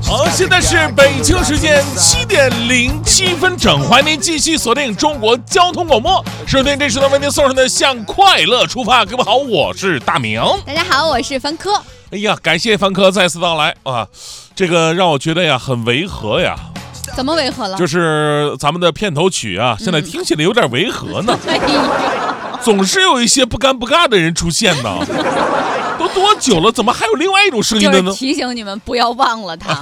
好，现在是北京时间7:07整，欢迎您继续锁定中国交通广播，收听这时段为您送上的向快乐出发。各位好，我是大明。 大家好，我是凡科。 哎呀，感谢凡科再次到来啊，这个让我觉得呀很违和呀。 怎么违和了？ 就是咱们的片头曲啊，现在听起来有点违和呢。 哎呦， 总是有一些不尴不尬的人出现呢。都多久了，怎么还有另外一种声音的呢？ 就是提醒你们不要忘了他。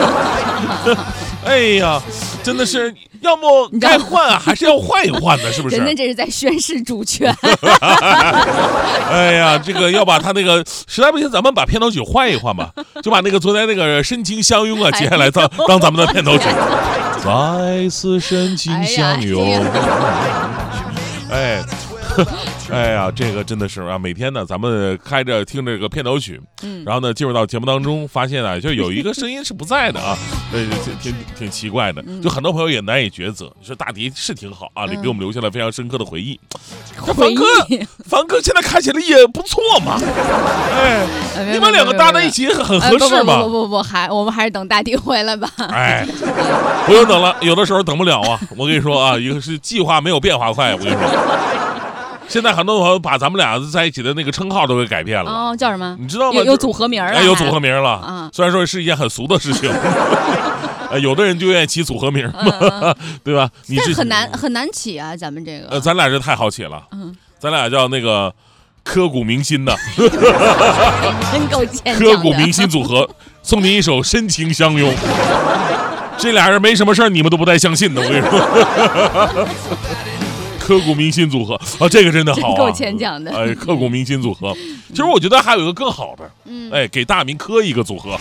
哎呀，真的是，要么该换啊，还是要换一换的，是不是？ 人家这是在宣示主权。 哎呀，这个要把他那个实在不行，咱们把片头曲换一换吧，就把那个昨天那个深情相拥啊，接下来当咱们的片头曲。再次深情相拥。哎。哎呀，这个真的是啊！每天呢，咱们开着听这个片头曲，然后呢，进入到节目当中，发现啊，就有一个声音是不在的啊，挺奇怪的，就很多朋友也难以抉择。你说大迪是挺好啊，你给我们留下了非常深刻的回忆。凡哥现在看起来也不错嘛，哎，你们两个搭在一起很合适嘛？ 不，我们还是等大迪回来吧。 哎，不用等了，有的时候等不了啊。我跟你说啊，一个是计划没有变化快，我跟你说。现在很多朋友把咱们俩在一起的那个称号都给改变了。 哦，叫什么？ 你知道吗？ 有组合名了。 哎，有组合名了。啊，虽然说是一件很俗的事情，有的人就愿意起组合名嘛，对吧？你是很难起啊，咱们这个。 咱俩这太好起了。咱俩叫那个刻骨铭心的。 真够欠讲的。 刻骨铭心组合，送您一首《深情相拥》。这俩人没什么事儿，你们都不太相信的，我跟你说。刻骨铭心组合啊，这个真的好啊， 够牵强的。 哎，刻骨铭心组合，其实我觉得还有一个更好的，哎，给大明磕一个组合。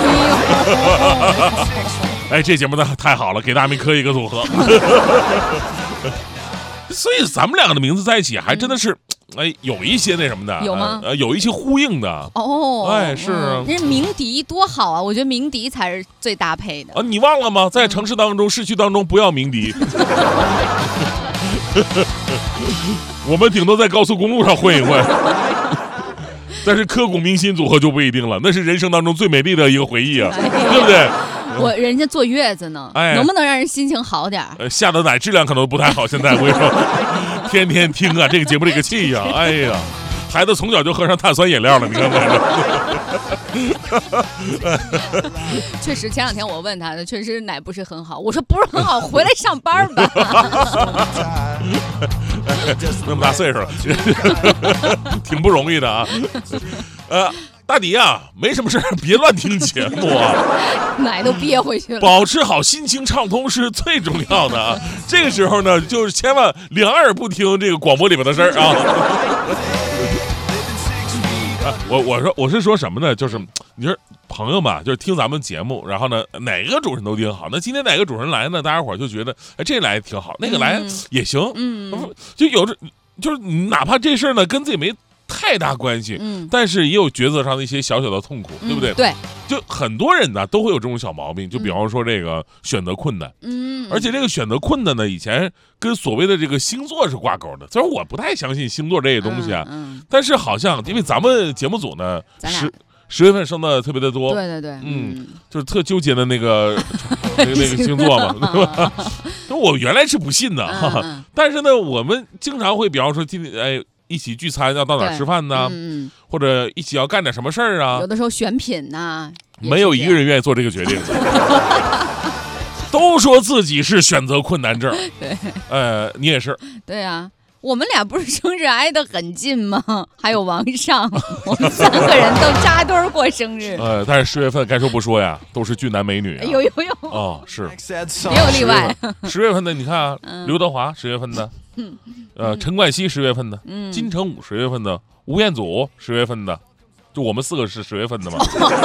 哎，这节目呢太好了，给大明磕一个组合。所以咱们两个的名字在一起，还真的是，哎，有一些那什么的， 有吗？ 有一些呼应的。 哦， 哎，是啊， 人鸣笛多好啊！我觉得鸣笛才是最搭配的。 啊，你忘了吗？在城市当中、市区当中不要鸣笛。我们顶多在高速公路上混一混，但是刻骨铭心组合就不一定了，那是人生当中最美丽的一个回忆啊，对不对？ 人家坐月子呢，能不能让人心情好点？ 下的奶质量可能不太好，现在我跟你说，天天听啊这个节目这个气呀，哎呀，孩子从小就喝上碳酸饮料了，你看看。 确实，前两天我问他的，确实奶不是很好。我说不是很好，回来上班吧。 那么大岁数了，挺不容易的啊。大迪啊，没什么事别乱听节目啊， 奶都憋回去了。保持好心情畅通是最重要的啊。这个时候呢，就是千万两耳不听这个广播里边的事儿啊。我是说什么呢？就是你说朋友嘛，就是听咱们节目，然后呢哪个主持人都挺好。那今天哪个主持人来呢？大家伙就觉得哎这来挺好，那个来也行。就有着就是哪怕这事儿呢跟自己没太大关系，但是也有抉择上的一些小小的痛苦，对不对？ 对， 就很多人呢都会有这种小毛病，就比方说这个选择困难，而且这个选择困难呢，以前跟所谓的这个星座是挂钩的。虽然我不太相信星座这些东西啊，但是好像因为咱们节目组呢10月份生的特别的多， 对， 就是特纠结的那个那个星座嘛，对吧？我原来是不信的，但是呢，我们经常会比方说今天哎。一起聚餐要到哪儿吃饭呢？或者一起要干点什么事儿啊？ 有的时候选品呢， 没有一个人愿意做这个决定的。都说自己是选择困难症。 对， 你也是。 对啊，我们俩不是生日挨得很近吗？还有王上，我们3个人都扎堆过生日。 但是10月份该说不说呀，都是俊男美女啊。 有。 哦，是。 没有例外。 10月份的你看啊，刘德华10月份的。陈冠希10月份的，金城武10月份的，吴彦祖10月份的，就我们4个是10月份的嘛。